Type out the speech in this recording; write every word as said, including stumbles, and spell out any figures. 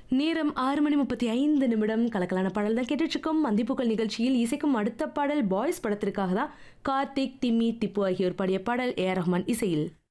நேரம் ஆறு மணி முப்பத்தி ஐந்து நிமிடம். கலக்கலான பாடல் தான் கேட்டுட்டு இருக்கோம். மந்திப்புக்கள் நிகழ்ச்சியில் இசைக்கும் அடுத்த பாடல் பாய்ஸ் படத்திற்காக தான். கார்த்திக், திம்மி, திப்பு ஆகியோர் பாடிய பாடல் ஏ ஆர் ரஹ்மான் இசையில்.